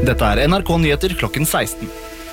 Dette NRK Nyheter klokken 16.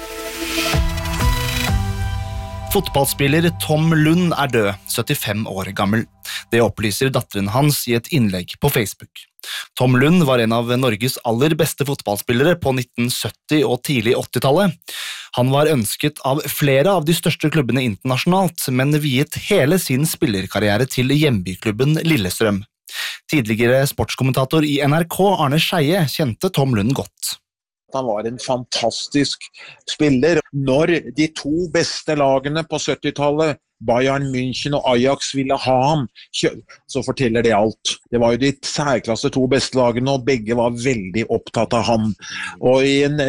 Fotballspiller Tom Lund død, 75 år gammel. Det opplyser datteren hans i et innlegg på Facebook. Tom Lund var en av Norges aller beste fotballspillere på 1970- og tidlig 80-tallet. Han var ønsket av flere av de største klubbene internasjonalt, men viet hele sin spillerkarriere til hjembyklubben Lillestrøm. Tidligere sportskommentator i NRK, Arne Scheie, kjente Tom Lund godt. Han var en fantastisk spiller. Når de to beste lagene på 70-tallet, Bayern München og Ajax, ville ha ham, så forteller det alt. Det var jo de særklasse to beste lagene, og begge var veldig opptatt av ham. Og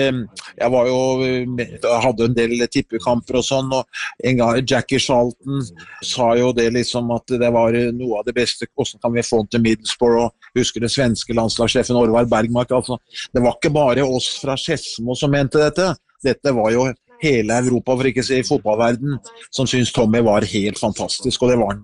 jeg hadde en del tippekamper og sånn, og en gang Jackie Charlton sa jo det liksom at det var noe av det beste, hvordan kan vi få den til Middlesbrough, og husker det svenske landslagssjefen Orvar Bergmark, altså. Det var ikke bare oss fra Skedsmo som mente dette. Dette var jo hele Europa, for ikke å si fotballverden, som synes Tommy var helt fantastisk, og det var han.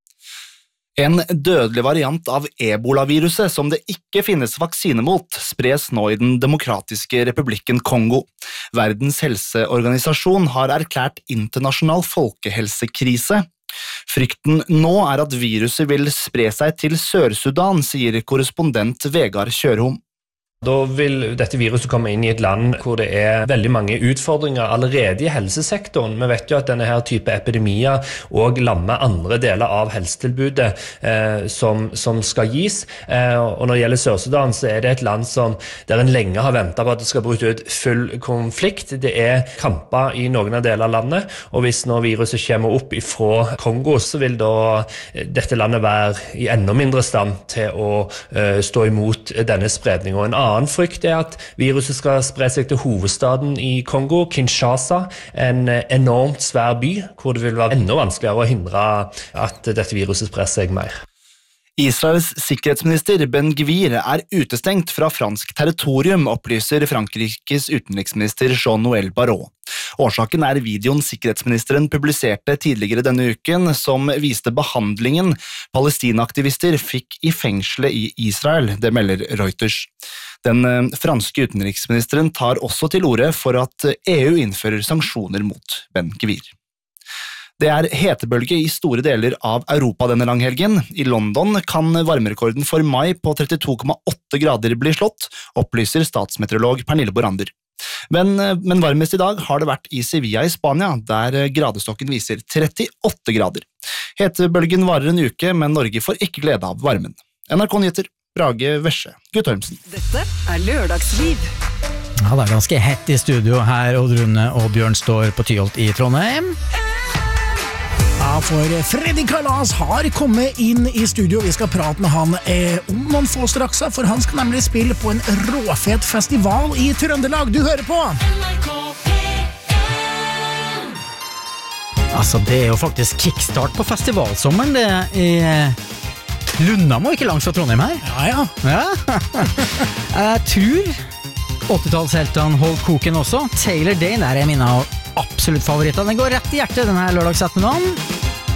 En dødelig variant av Ebola-viruset som det ikke finnes vaksine mot, spres nå i den demokratiske republikken Kongo. Verdens helseorganisasjon har erklært internasjonal folkehelsekrise. Frykten nå at viruset vil spre seg til Sør-Sudan, sier korrespondent Vegard Kjørholm. Da vil dette viruset komme inn i et land hvor det veldig mange utfordringer allerede i helsesektoren. Vi vet jo at denne her type epidemier også lammer andre deler av helsetilbudet som skal gis. Og når det gjelder Sør-Sudan, så det et land der en lenge har ventet på at det skal bryte ut full konflikt. Det kamper i noen av deler av landet, og hvis nå viruset kommer opp fra Kongo, så vil da dette landet være i enda mindre stand til å stå imot denne spredningen. Og en annen frykt at viruset skal spre seg til hovedstaden i Kongo, Kinshasa, en enormt svær by, hvor det vil være enda vanskeligere å hindre at dette viruset sprer seg mer. Israels sikkerhetsminister Ben Gvir utestengt fra fransk territorium, opplyser Frankrikes utenriksminister Jean-Noël Barrot. Årsaken videoen sikkerhetsministeren publiserte tidligere denne uken, som viste behandlingen Palestina-aktivister fikk i fengselet i Israel, det melder Reuters. Den franske utenriksministeren tar også til orde for at EU innfører sanksjoner mot Ben Gvir. Det hetebølge i store deler av Europa denne langhelgen. I London kan varmerekorden for mai på 32,8 grader bli slått, opplyser statsmeteorolog Pernille Borander. Men varmest i dag har det vært i Sevilla i Spania, der gradestokken viser 38 grader. Hetebølgen varer en uke, men Norge får ikke glede av varmen. NRK Nyheter, Brage Vesje, Guttormsen. Dette Lørdagsliv. Ja, det ganske hett i studio her, Odd Rune og Bjørn står på Tyholt i Trondheim. Ja, for Freddy Kalas har kommet inn i studio. Vi skal prate med han om noen få straks, for han skal nemlig spille på en råfet festival i Trøndelag. Du hører på Altså, det jo faktisk kickstart på festivalsommeren. Det Lundamo, ikke langt fra Trondheim her. Ja. Jeg tror 80-tallsheltene holdt koken også. Taylor Dane jeg min av absolutt favoritter. Den går rett i hjertet denne lørdagsettermiddagen.